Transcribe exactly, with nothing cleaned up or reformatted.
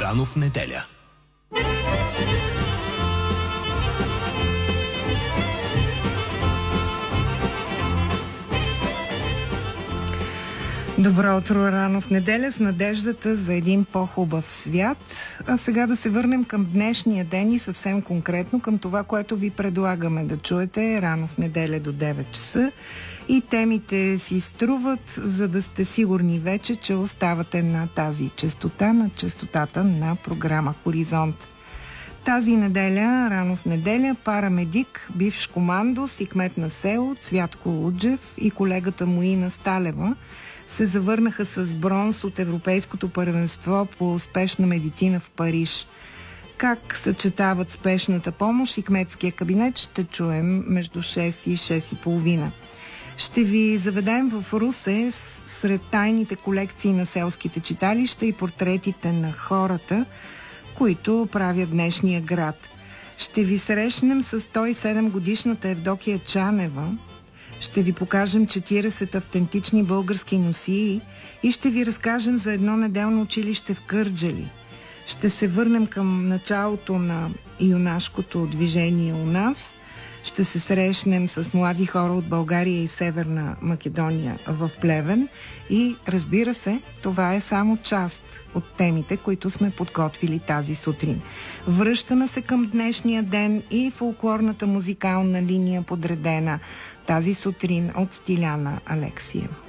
Рано в неделя. Добро утро, рано в неделя, с надеждата за един по-хубав свят. А сега да се върнем към днешния ден и съвсем конкретно към това, което ви предлагаме да чуете рано в неделя до девет часа. И темите си струват, за да сте сигурни вече, че оставате на тази честота, на честотата на програма Хоризонт. Тази неделя, рано в неделя, парамедик, бивш командос и кмет на село Цвятко Луджев и колегата му Ина Сталева се завърнаха с бронз от Европейското първенство по спешна медицина в Париж. Как съчетават спешната помощ и кметския кабинет, ще чуем между шест и шест и половина. Ще ви заведем в Русе сред тайните колекции на селските читалища и портретите на хората, които правят днешния град. Ще ви срещнем с сто и седем годишната Евдокия Чанева, ще ви покажем четиридесет автентични български носии и ще ви разкажем за едно неделно училище в Кърджали. Ще се върнем към началото на юнашкото движение у нас. Ще се срещнем с млади хора от България и Северна Македония в Плевен. И разбира се, това е само част от темите, които сме подготвили тази сутрин. Връщаме се към днешния ден и фолклорната музикална линия, подредена тази сутрин от Стиляна Алексиева.